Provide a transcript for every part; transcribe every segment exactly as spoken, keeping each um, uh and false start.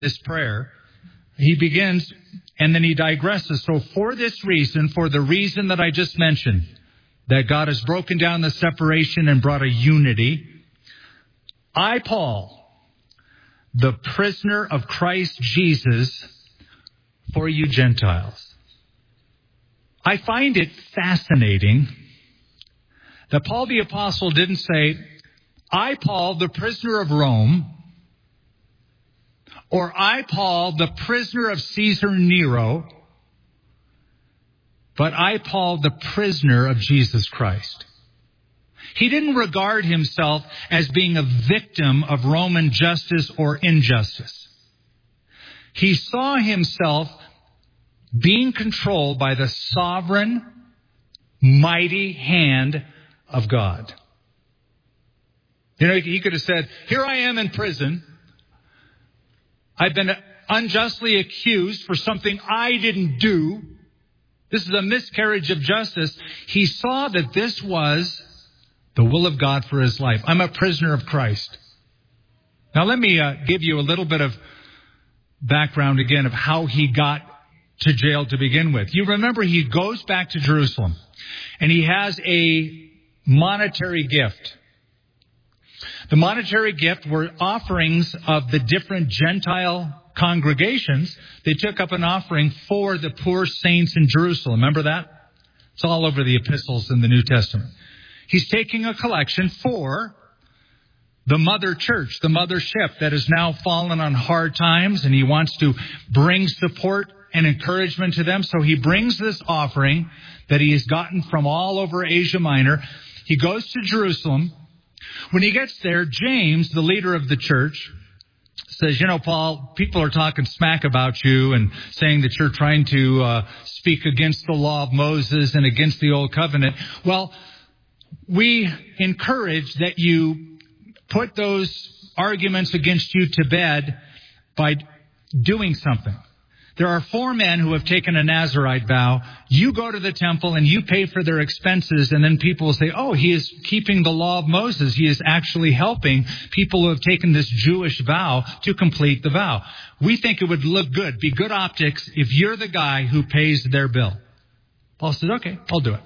this prayer, he begins and then he digresses. So for this reason, for the reason that I just mentioned, that God has broken down the separation and brought a unity, I, Paul, the prisoner of Christ Jesus, for you Gentiles. I find it fascinating that Paul the Apostle didn't say, I, Paul, the prisoner of Rome, or I, Paul, the prisoner of Caesar Nero, but I, Paul, the prisoner of Jesus Christ. He didn't regard himself as being a victim of Roman justice or injustice. He saw himself being controlled by the sovereign, mighty hand of God. You know, he could have said, here I am in prison. I've been unjustly accused for something I didn't do. This is a miscarriage of justice. He saw that this was the will of God for his life. I'm a prisoner of Christ. Now let me uh, give you a little bit of background again of how he got to jail to begin with. You remember he goes back to Jerusalem and he has a monetary gift. The monetary gift were offerings of the different Gentile congregations. They took up an offering for the poor saints in Jerusalem. Remember that? It's all over the epistles in the New Testament. He's taking a collection for the mother church, the mothership that has now fallen on hard times, and he wants to bring support and encouragement to them. So he brings this offering that he has gotten from all over Asia Minor. He goes to Jerusalem. When he gets there, James, the leader of the church, says, you know, Paul, people are talking smack about you and saying that you're trying to uh, speak against the law of Moses and against the old covenant. Well, we encourage that you put those arguments against you to bed by doing something. There are four men who have taken a Nazirite vow. You go to the temple and you pay for their expenses, and then people will say, oh, he is keeping the law of Moses. He is actually helping people who have taken this Jewish vow to complete the vow. We think it would look good, be good optics, if you're the guy who pays their bill. Paul says, okay, I'll do it.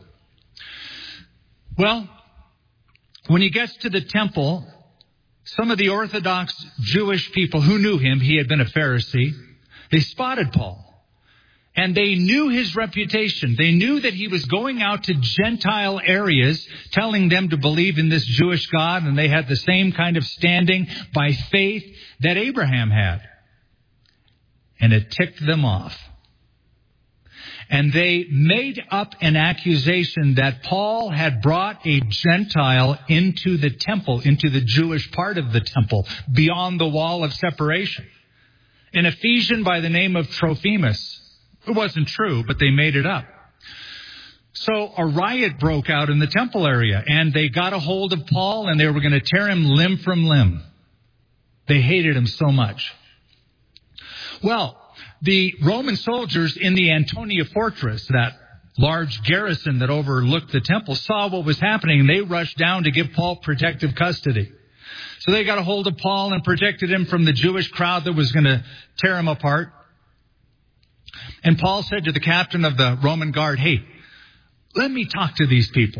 Well, when he gets to the temple, some of the Orthodox Jewish people who knew him, he had been a Pharisee, they spotted Paul. And they knew his reputation. They knew that he was going out to Gentile areas, telling them to believe in this Jewish God, and they had the same kind of standing by faith that Abraham had. And it ticked them off. And they made up an accusation that Paul had brought a Gentile into the temple, into the Jewish part of the temple, beyond the wall of separation. An Ephesian by the name of Trophimus. It wasn't true, but they made it up. So a riot broke out in the temple area, and they got a hold of Paul, and they were going to tear him limb from limb. They hated him so much. Well, the Roman soldiers in the Antonia fortress, that large garrison that overlooked the temple, saw what was happening, and they rushed down to give Paul protective custody. So they got a hold of Paul and protected him from the Jewish crowd that was going to tear him apart. And Paul said to the captain of the Roman guard, hey, let me talk to these people.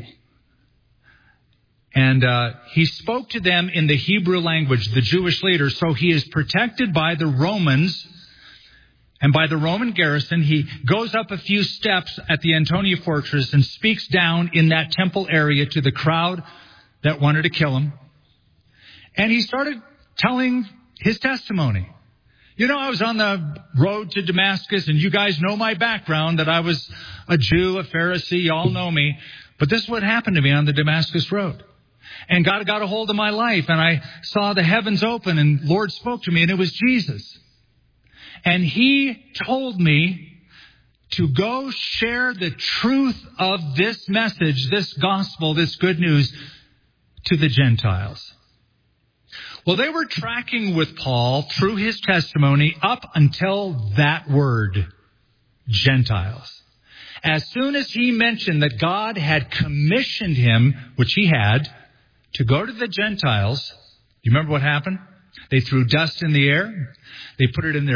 And uh, he spoke to them in the Hebrew language, the Jewish leaders. So he is protected by the Romans and by the Roman garrison. He goes up a few steps at the Antonia fortress and speaks down in that temple area to the crowd that wanted to kill him. And he started telling his testimony. You know, I was on the road to Damascus, and you guys know my background, that I was a Jew, a Pharisee. You all know me. But this is what happened to me on the Damascus road. And God got a hold of my life, and I saw the heavens open, and the Lord spoke to me, and it was Jesus. And he told me to go share the truth of this message, this gospel, this good news to the Gentiles. Well, they were tracking with Paul through his testimony up until that word, Gentiles. As soon as he mentioned that God had commissioned him, which he had, to go to the Gentiles, you remember what happened? They threw dust in the air. They put it in their